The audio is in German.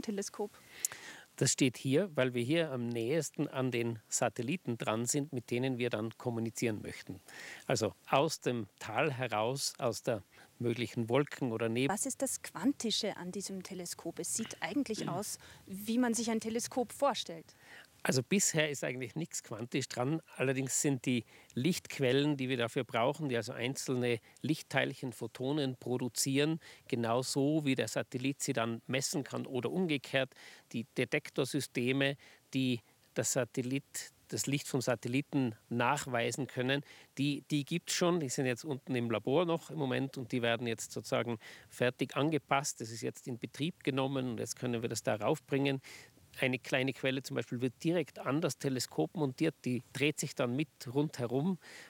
Teleskop? Das steht hier, weil wir hier am nähesten an den Satelliten dran sind, mit denen wir dann kommunizieren möchten. Also aus dem Tal heraus, aus der möglichen Wolken oder Nebel. Was ist das Quantische an diesem Teleskop? Es sieht eigentlich aus, wie man sich ein Teleskop vorstellt. Also bisher ist eigentlich nichts quantisch dran. Allerdings sind die Lichtquellen, die wir dafür brauchen, die also einzelne Lichtteilchen, Photonen produzieren, genauso wie der Satellit sie dann messen kann oder umgekehrt die Detektorsysteme, die das Licht vom Satelliten nachweisen können, die gibt es schon. Die sind jetzt unten im Labor noch im Moment und die werden jetzt sozusagen fertig angepasst. Das ist jetzt in Betrieb genommen und jetzt können wir das da raufbringen. Eine kleine Quelle zum Beispiel wird direkt an das Teleskop montiert, die dreht sich dann mit rundherum